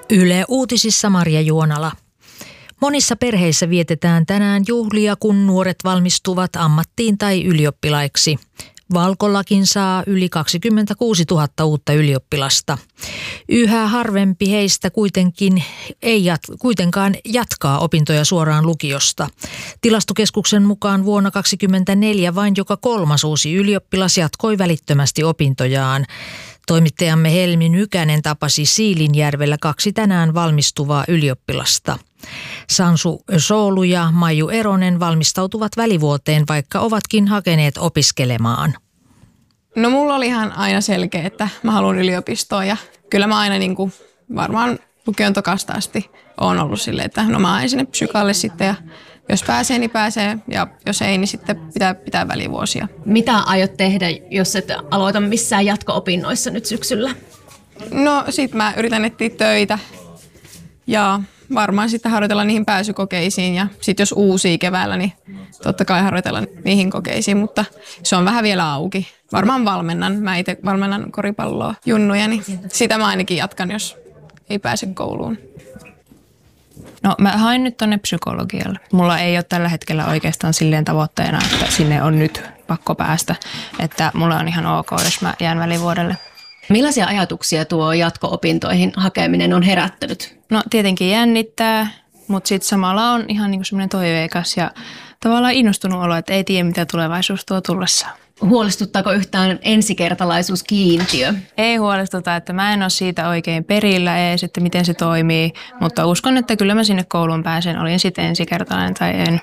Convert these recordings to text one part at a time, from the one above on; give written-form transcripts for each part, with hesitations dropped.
Yle Uutisissa Marja Juonala. Monissa perheissä vietetään tänään juhlia, kun nuoret valmistuvat ammattiin tai ylioppilaiksi. Valkollakin saa yli 26 000 uutta ylioppilasta. Yhä harvempi heistä kuitenkaan jatkaa opintoja suoraan lukiosta. Tilastokeskuksen mukaan vuonna 2024 vain joka kolmas uusi ylioppilas jatkoi välittömästi opintojaan. Toimittajamme Helmi Nykänen tapasi Siilinjärvellä 2 tänään valmistuvaa ylioppilasta. Sansu Soolu ja Maiju Eronen valmistautuvat välivuoteen, vaikka ovatkin hakeneet opiskelemaan. No mulla oli ihan aina selkeä, että mä haluan yliopistoon ja kyllä mä aina varmaan lukion tokasta asti oon ollut silleen, että no mä ajan sinne psykalle sitten ja jos pääsee, niin pääsee ja jos ei, niin sitten pitää välivuosia. Mitä aiot tehdä, jos et aloita missään jatko-opinnoissa nyt syksyllä? No sit mä yritän etsiä töitä ja varmaan sitten harjoitella niihin pääsykokeisiin ja sitten jos uusii keväällä, niin totta kai harjoitella niihin kokeisiin, mutta se on vähän vielä auki. Varmaan valmennan. Mä itse valmennan koripalloa junnuja, niin sitä mä ainakin jatkan, jos ei pääse kouluun. No mä hain nyt tonne psykologialle. Mulla ei ole tällä hetkellä oikeastaan silleen tavoitteena, että sinne on nyt pakko päästä. Että mulla on ihan ok, jos mä jään välivuodelle. Millaisia ajatuksia tuo jatko-opintoihin hakeminen on herättänyt? No tietenkin jännittää, mutta sitten samalla on ihan niinku semmoinen toiveikas ja tavallaan innostunut olo, että ei tiedä mitä tulevaisuus tuo tullessaan. Huolestuttaako yhtään ensikertalaisuuskiintiö? Ei huolestuta, että mä en ole siitä oikein perillä edes, että miten se toimii, mutta uskon, että kyllä mä sinne kouluun pääsen, olin sitten ensikertalainen tai en.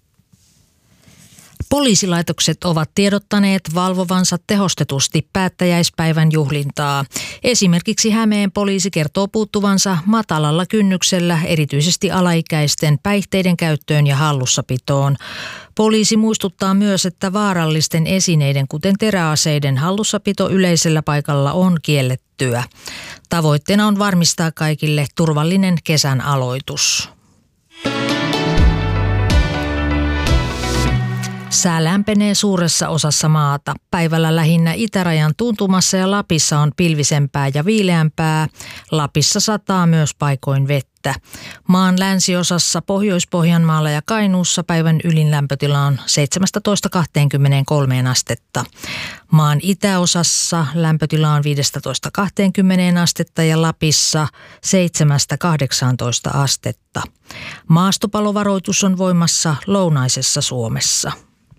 Poliisilaitokset ovat tiedottaneet valvovansa tehostetusti päättäjäispäivän juhlintaa. Esimerkiksi Hämeen poliisi kertoo puuttuvansa matalalla kynnyksellä erityisesti alaikäisten päihteiden käyttöön ja hallussapitoon. Poliisi muistuttaa myös, että vaarallisten esineiden, kuten teräaseiden hallussapito yleisellä paikalla on kiellettyä. Tavoitteena on varmistaa kaikille turvallinen kesän aloitus. Sää lämpenee suuressa osassa maata. Päivällä lähinnä itärajan tuntumassa ja Lapissa on pilvisempää ja viileämpää. Lapissa sataa myös paikoin vettä. Maan länsiosassa Pohjois-Pohjanmaalla ja Kainuussa päivän ylin lämpötila on 17-23 astetta. Maan itäosassa lämpötila on 15-20 astetta ja Lapissa 7-18 astetta. Maastopalovaroitus on voimassa lounaisessa Suomessa.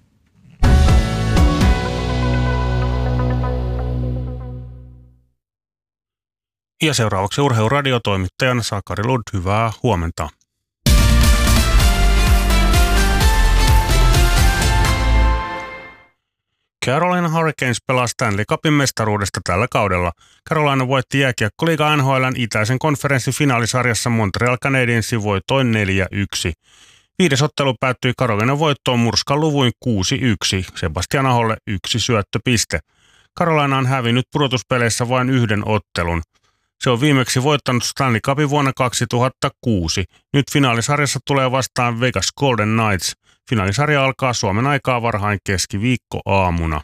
Ja seuraavaksi urheiluradiotoimittajan Sakari Lund, hyvää huomenta. Carolina Hurricanes pelaa Stanley Cupin mestaruudesta tällä kaudella. Carolina voitti jääkiekkoliiga NHL:n itäisen konferenssin finaalisarjassa Montreal Canadiensin voitoin 4-1. 5. ottelu päättyi Carolinan voittoon murskanluvuin 6-1. Sebastian Aholle 1 syöttöpiste. Carolina on hävinnyt pudotuspeleissä vain 1 ottelun. Se on viimeksi voittanut Stanley Cupin vuonna 2006. Nyt finaalisarjassa tulee vastaan Vegas Golden Knights. Finaalisarja alkaa Suomen aikaa varhain keskiviikkoaamuna.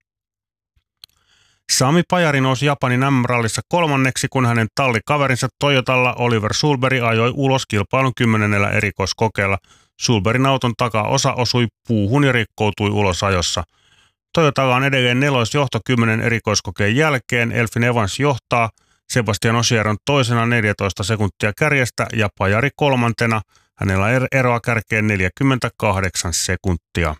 Sami Pajari nousi Japanin MM-rallissa 3. kun hänen tallikaverinsa Toyotalla Oliver Sulberg ajoi ulos kilpailun 10. erikoiskokeella. Sulbergin auton takaosa osui puuhun ja rikkoutui ulos ajossa. Toyotalla on edelleen 4. johto 10 erikoiskokeen jälkeen. Elfyn Evans johtaa. Sebastian Ogier on toisena 14 sekuntia kärjestä ja Pajari 3. Hänellä on eroa kärkeen 48 sekuntia.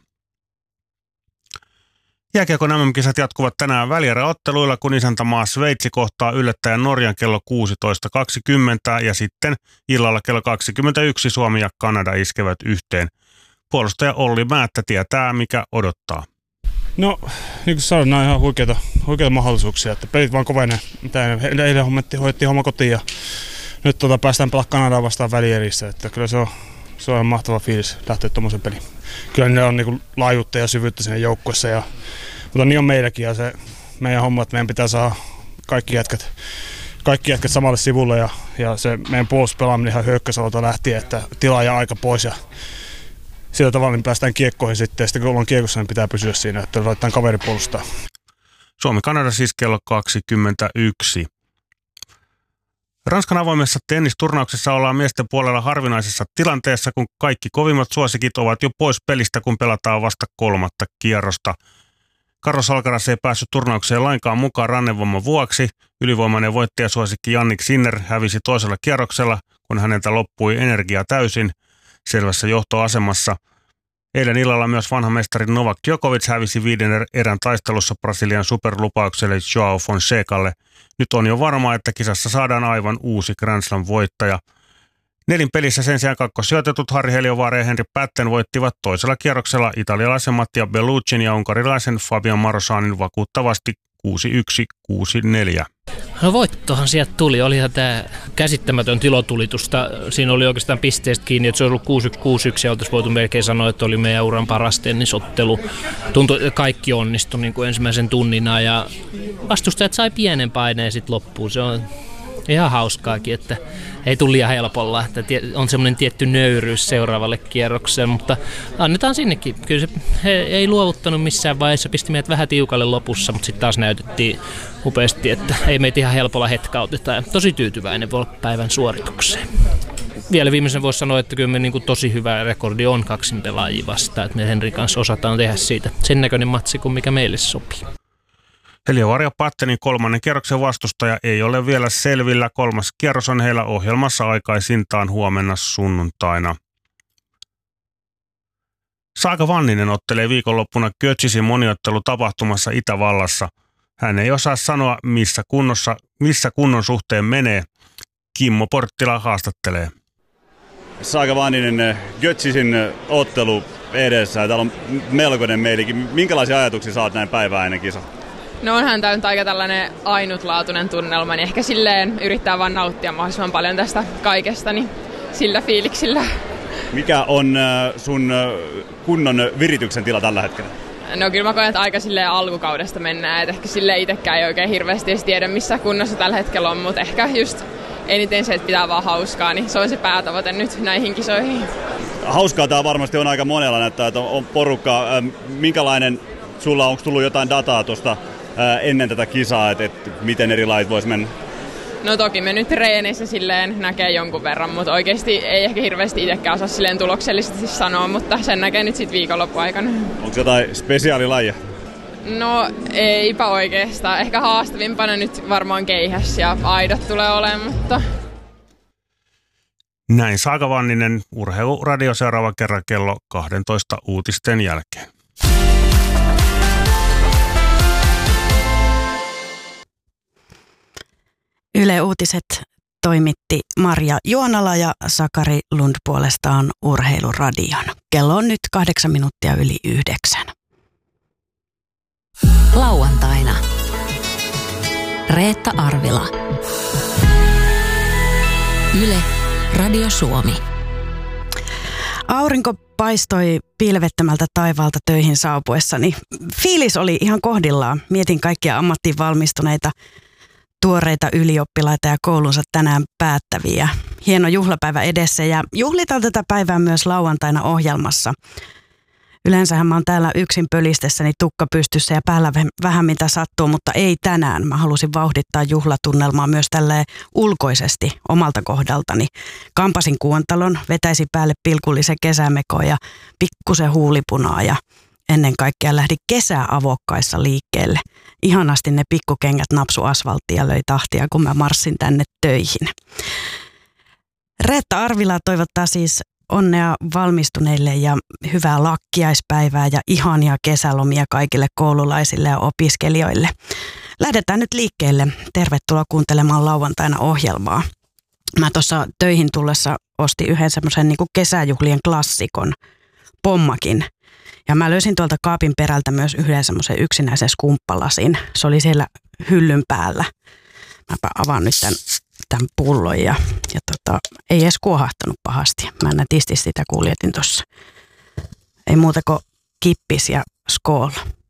Jääkiekon MM-kisat jatkuvat tänään välieräotteluilla, kun isäntämaa Sveitsi kohtaa yllättäjän Norjan kello 16.20 ja sitten illalla kello 21 Suomi ja Kanada iskevät yhteen. Puolustaja Olli Määttä tietää, mikä odottaa. No, niin kuin sanoin, nämä on ihan huikeita mahdollisuuksia, että pelit vaan kovenee. Eilen hoidettiin homma kotiin ja nyt päästään pelaamaan Kanadaa vastaan välierissä, että kyllä se on ihan mahtava fiilis lähteä tuommoisen peliin. Kyllä ne on niin laajuutta ja syvyyttä siinä joukkueessa, mutta niin on meilläkin ja se meidän homma, että meidän pitää saada kaikki jätkät samalle sivulle ja se meidän puolustuspelaaminen ihan hyökkäysalalta lähtien, että tilaa ja aika pois ja sillä tavalla niin päästään kiekkoihin sitten ja sitten kun ollaan kiekossa, niin pitää pysyä siinä, että laitetaan kaveri puolustaa. Suomi-Kanada siis kello 21. Ranskan avoimessa tennisturnauksessa ollaan miesten puolella harvinaisessa tilanteessa, kun kaikki kovimmat suosikit ovat jo pois pelistä, kun pelataan vasta 3. kierrosta. Carlos Alcaraz ei päässyt turnaukseen lainkaan mukaan rannevamman vuoksi. Ylivoimainen voittajasuosikki Jannik Sinner hävisi toisella kierroksella, kun häneltä loppui energia täysin selvässä johtoasemassa. Eilen illalla myös vanha mestari Novak Djokovic hävisi 5. erän taistelussa Brasilian superlupaukselle Joao Fonsecalle. Nyt on jo varmaa, että kisassa saadaan aivan uusi Grand Slam-voittaja. Nelinpelissä sen sijaan kakkossijoitetut Harri Heliovaara ja Henri Pätten voittivat toisella kierroksella italialaisen Mattia Belluccin ja unkarilaisen Fabian Marosanin vakuuttavasti 6-1, 6-4. No voittohan sieltä tuli. Olihan tämä käsittämätön tilotulitusta. Siinä oli oikeastaan pisteestä kiinni, että se olisi ollut 6-1 ja oltaisiin voitu melkein sanoa, että oli meidän uran paras tennisottelu. Tuntui, että kaikki onnistui niin kuin ensimmäisen tunnina ja vastustajat sai pienen paineen sitten loppuun. Se on ihan hauskaakin, että ei tule liian helpolla, että on semmoinen tietty nöyryys seuraavalle kierrokselle, mutta annetaan sinnekin. Kyllä se he ei luovuttanut missään vaiheessa, pisti meidät vähän tiukalle lopussa, mutta sitten taas näytettiin upeasti, että ei meitä ihan helpolla hetkauteta ja tosi tyytyväinen päivän suoritukseen. Vielä viimeisen voisi sanoa, että kyllä me niin kuin tosi hyvä rekordi on kaksin pelaajia vastaan, että me Henrin kanssa osataan tehdä siitä sen näköinen matsi kuin mikä meille sopii. Heliovaara ja Pattenin 3. kierroksen vastustaja ei ole vielä selvillä. 3. kierros on heillä ohjelmassa aikaisintaan huomenna sunnuntaina. Saga Vanninen ottelee viikonloppuna Götzisin moniottelutapahtumassa Itävallassa. Hän ei osaa sanoa, missä kunnon suhteen menee. Kimmo Porttila haastattelee. Saga Vanninen, Götzisin ottelu edessä. Täällä on melkoinen meilikin. Minkälaisia ajatuksia saat näin päivää ennen kisaa? No onhan tämä nyt aika tällainen ainutlaatuinen tunnelma, niin ehkä silleen yrittää vaan nauttia mahdollisimman paljon tästä kaikesta, niin sillä fiiliksillä. Mikä on sun kunnon virityksen tila tällä hetkellä? No kyllä mä koen, että aika silleen alkukaudesta mennään, että ehkä silleen itsekään ei oikein hirveästi edes tiedä missä kunnossa tällä hetkellä on, mutta ehkä just eniten se, että pitää vaan hauskaa, niin se on se päätavoite nyt näihin kisoihin. Hauskaa tämä varmasti on aika monella, näyttää, että on porukka. Minkälainen sulla, onko tullut jotain dataa tuosta ennen tätä kisaa, että miten eri lajit vois mennä? No toki me nyt treeneissä silleen näkee jonkun verran, mutta oikeasti ei ehkä hirveästi itsekään osaa silleen tuloksellisesti sanoa, mutta sen näkee nyt sitten viikonloppuaikana. Onko jotain spesiaalilajia? No eipä oikeastaan. Ehkä haastavimpana nyt varmaan keihäs ja aidot tulee olemaan, mutta... Näin Saga Vanninen, Urheiluradio seuraava kerran kello 12 uutisten jälkeen. Yle Uutiset toimitti Marja Juonala ja Sakari Lund puolestaan Urheiluradion. Kello on nyt 8 minuuttia yli 9. Lauantaina. Reetta Arvila. Yle Radio Suomi. Aurinko paistoi pilvettömältä taivaalta töihin saapuessani. Fiilis oli ihan kohdillaan. Mietin kaikkia ammattiin valmistuneita tuoreita ylioppilaita ja koulunsa tänään päättäviä. Hieno juhlapäivä edessä ja juhlitaan tätä päivää myös lauantaina ohjelmassa. Yleensähän mä oon täällä yksin pölistessäni tukka pystyssä ja päällä vähän mitä sattuu, mutta ei tänään. Mä halusin vauhdittaa juhlatunnelmaa myös tälleen ulkoisesti omalta kohdaltani. Kampasin kuontalon, vetäisin päälle pilkullisen kesämekoon ja pikkusen huulipunaa ja ennen kaikkea lähdin kesäavokkaissa liikkeelle. Ihanasti ne pikkukengät napsu asfalttia ja löi tahtia, kun mä marssin tänne töihin. Reetta Arvila toivottaa siis onnea valmistuneille ja hyvää lakkiaispäivää ja ihania kesälomia kaikille koululaisille ja opiskelijoille. Lähdetään nyt liikkeelle. Tervetuloa kuuntelemaan lauantaina ohjelmaa. Mä tuossa töihin tullessa ostin yhden semmoisen niin kuin kesäjuhlien klassikon, pommakin. Ja mä löysin tuolta kaapin perältä myös yhden semmoisen yksinäisen skumppalasin. Se oli siellä hyllyn päällä. Mäpä avaan nyt tämän pullon ja ei edes kuohahtanut pahasti. Mä nätisti sitä kuljetin tuossa. Ei muuta kuin kippis ja skool.